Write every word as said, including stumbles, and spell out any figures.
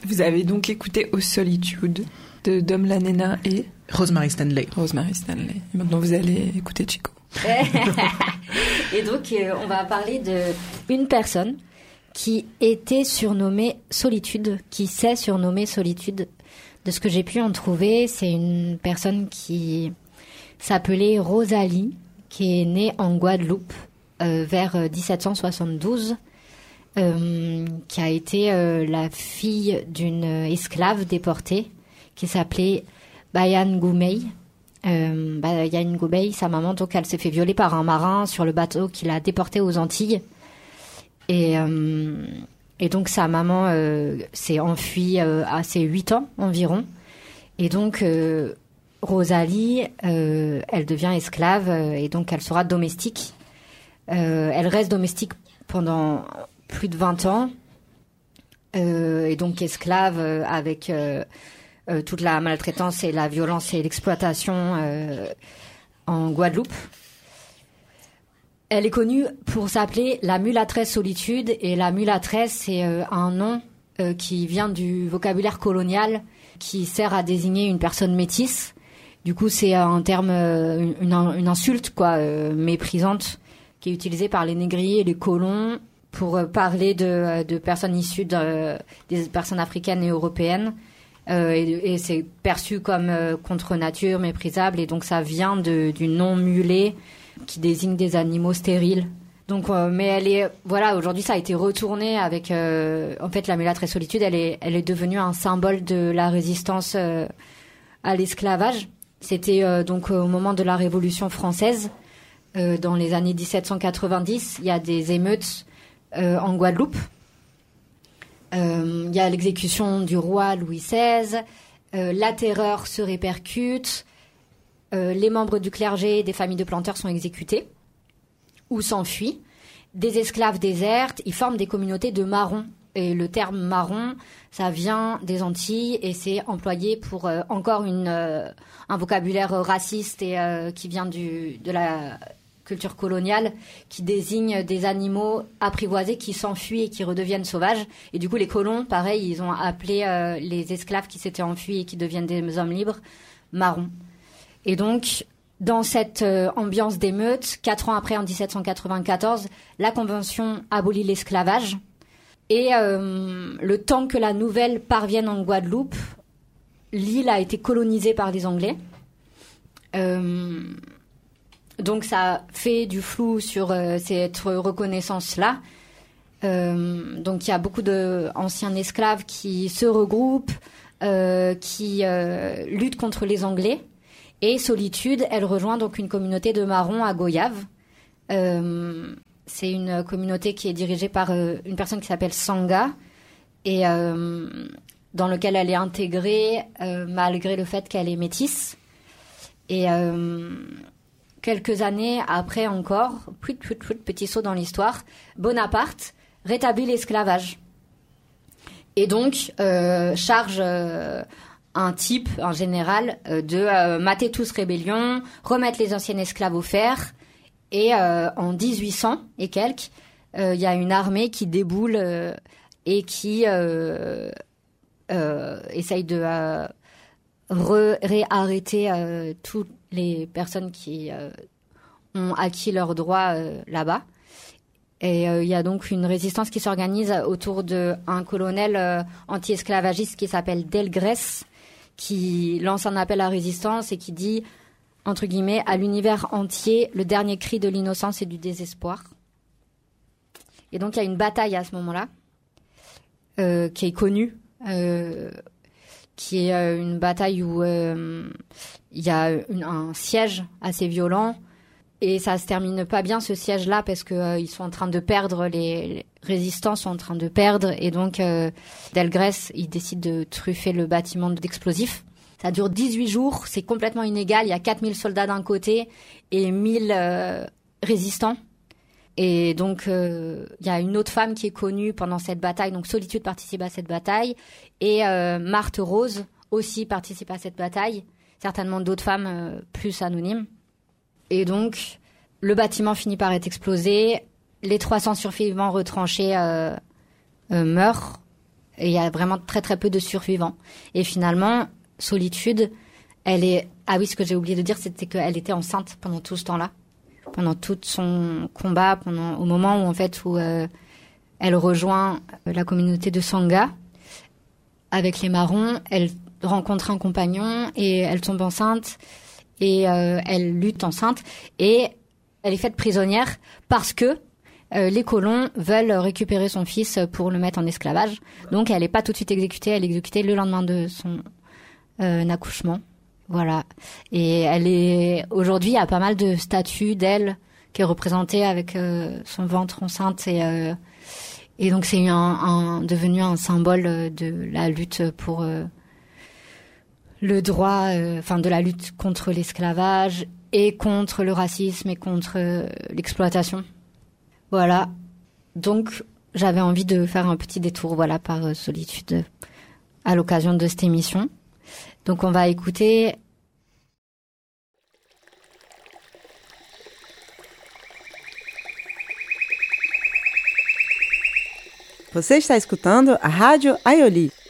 Vous avez donc écouté Aux Solitudes de Dom Lanena et Rosemary Stanley. Rosemary Stanley. Et maintenant, vous allez écouter Chico. Et donc, euh, on va parler de une personne qui était surnommée Solitude, qui s'est surnommée Solitude. De ce que j'ai pu en trouver, c'est une personne qui s'appelait Rosalie, qui est née en Guadeloupe euh, vers dix-sept cent soixante-douze, euh, qui a été euh, la fille d'une esclave déportée qui s'appelait Bayan Goumey. Euh, Bayan Goumey, sa maman, donc elle s'est fait violer par un marin sur le bateau qui l'a déportée aux Antilles. Et, euh, et donc sa maman euh, s'est enfuie euh, à ses huit ans environ. Et donc euh, Rosalie, euh, elle devient esclave euh, et donc elle sera domestique. Euh, elle reste domestique pendant plus de vingt ans. Euh, et donc esclave euh, avec euh, euh, toute la maltraitance et la violence et l'exploitation euh, en Guadeloupe. Elle est connue pour s'appeler la mulâtresse Solitude, et la mulâtresse, c'est euh, un nom euh, qui vient du vocabulaire colonial qui sert à désigner une personne métisse. Du coup, c'est un terme, euh, une, une insulte quoi, euh, méprisante qui est utilisée par les négriers et les colons pour euh, parler de, de personnes issues de, des personnes africaines et européennes. Euh, et, et c'est perçu comme euh, contre nature, méprisable, et donc ça vient de, du nom mulet qui désigne des animaux stériles. Donc, euh, mais elle est, voilà, aujourd'hui ça a été retourné avec, euh, en fait, la mulâtresse Solitude, elle est, elle est devenue un symbole de la résistance euh, à l'esclavage. C'était euh, donc au moment de la Révolution française, euh, dans les années dix-sept cent quatre-vingt-dix, il y a des émeutes euh, en Guadeloupe. Euh, il y a l'exécution du roi Louis seize, euh, la terreur se répercute. Euh, les membres du clergé des familles de planteurs sont exécutés ou s'enfuient. Des esclaves désertent, ils forment des communautés de marrons. Et le terme marron, ça vient des Antilles et c'est employé pour euh, encore une, euh, un vocabulaire raciste et euh, qui vient du, de la culture coloniale, qui désigne des animaux apprivoisés qui s'enfuient et qui redeviennent sauvages. Et du coup, les colons, pareil, ils ont appelé euh, les esclaves qui s'étaient enfuis et qui deviennent des hommes libres, marrons. Et donc, dans cette euh, ambiance d'émeute, quatre ans après, en dix-sept cent quatre-vingt-quatorze, la Convention abolit l'esclavage. Et euh, le temps que la nouvelle parvienne en Guadeloupe, l'île a été colonisée par les Anglais. Euh, donc, ça fait du flou sur euh, cette reconnaissance-là. Euh, donc, il y a beaucoup d'anciens esclaves qui se regroupent, euh, qui euh, luttent contre les Anglais. Et Solitude, elle rejoint donc une communauté de marrons à Goyave. Euh, c'est une communauté qui est dirigée par euh, une personne qui s'appelle Sanga et euh, dans lequel elle est intégrée euh, malgré le fait qu'elle est métisse. Et euh, quelques années après encore, plus de petit saut dans l'histoire, Bonaparte rétablit l'esclavage. Et donc euh, charge... Euh, un type, un général, euh, de euh, mater tous rébellion, remettre les anciens esclaves au fer. Et euh, en dix-huit cents et quelques, il euh, y a une armée qui déboule euh, et qui euh, euh, essaye de euh, re- réarrêter euh, toutes les personnes qui euh, ont acquis leurs droits euh, là-bas. Et il euh, y a donc une résistance qui s'organise autour d'un colonel euh, anti-esclavagiste qui s'appelle Delgrès, qui lance un appel à résistance et qui dit, entre guillemets, à l'univers entier, le dernier cri de l'innocence et du désespoir. Et donc, il y a une bataille à ce moment-là, euh, qui est connue, euh, qui est euh, une bataille où il euh, y a une, un siège assez violent. Et ça se termine pas bien, ce siège-là, parce que euh, ils sont en train de perdre, les, les résistants sont en train de perdre, et donc euh, Delgrès, il décide de truffer le bâtiment d'explosifs. Ça dure dix-huit jours, c'est complètement inégal, il y a quatre mille soldats d'un côté et mille euh, résistants. Et donc, euh, il y a une autre femme qui est connue pendant cette bataille, donc Solitude participe à cette bataille, et euh, Marthe Rose aussi participe à cette bataille, certainement d'autres femmes euh, plus anonymes. Et donc, le bâtiment finit par être explosé. Les trois cents survivants retranchés euh, euh, meurent. Et il y a vraiment très très peu de survivants. Et finalement, Solitude, elle est... Ah oui, ce que j'ai oublié de dire, c'était qu'elle était enceinte pendant tout ce temps-là. Pendant tout son combat, pendant, au moment où, en fait, où euh, elle rejoint la communauté de Sangha. Avec les marrons, elle rencontre un compagnon et elle tombe enceinte. Et euh, elle lutte enceinte. Et elle est faite prisonnière parce que Euh, les colons veulent récupérer son fils pour le mettre en esclavage. Donc, elle n'est pas tout de suite exécutée. Elle est exécutée le lendemain de son euh, accouchement. Voilà. Et elle est... Aujourd'hui, il y a pas mal de statues d'elle qui est représentée avec euh, son ventre enceinte. Et, euh, et donc, c'est un, un, devenu un symbole de la lutte pour euh, le droit, enfin, euh, de la lutte contre l'esclavage et contre le racisme et contre euh, l'exploitation. Voilà, donc j'avais envie de faire un petit détour voilà, par euh, Solitude à l'occasion de cette émission. Donc on va écouter... Você está escutando a Rádio Aioli.